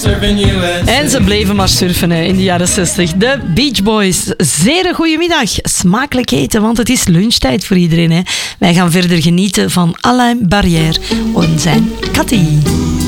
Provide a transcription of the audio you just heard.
En ze bleven maar surfen in de jaren 60. De Beach Boys. Zeer een goede middag. Smakelijk eten, want het is lunchtijd voor iedereen. Hè. Wij gaan verder genieten van Alain Barrière en zijn Cathy.